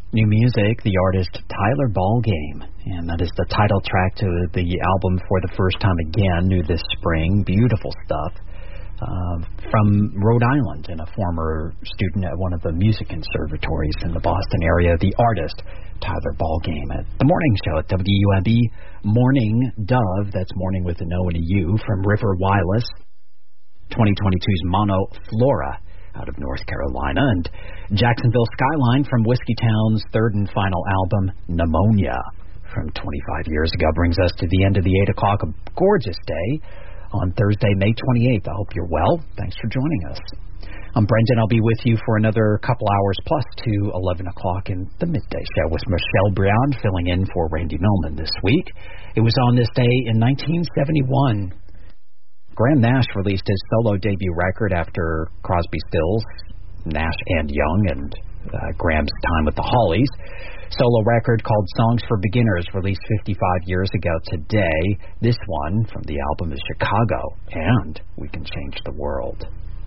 New music, the artist Tyler Ballgame, and that is the title track to the album For the First Time Again, new this spring. Beautiful stuff. From Rhode Island and a former student at one of the music conservatories in the Boston area, the artist Tyler Ballgame at the morning show at WUNB. Morning Dove, that's morning with an O and a U, from River Wireless, 2022's Mono Flora out of North Carolina, and Jacksonville Skyline from Whiskeytown's third and final album, Pneumonia, from 25 years ago, brings us to the end of the 8 o'clock, a gorgeous day on Thursday, May 28th. I hope you're well. Thanks for joining us. I'm Brendan. I'll be with you for another couple hours plus to 11 o'clock in the midday show with Michelle Brown filling in for Randy Millman this week. It was on this day in 1971. Graham Nash released his solo debut record after Crosby, Stills, Nash and Young, and Graham's time with the Hollies. Solo record called Songs for Beginners, released 55 years ago today. This one from the album is Chicago and We Can Change the World.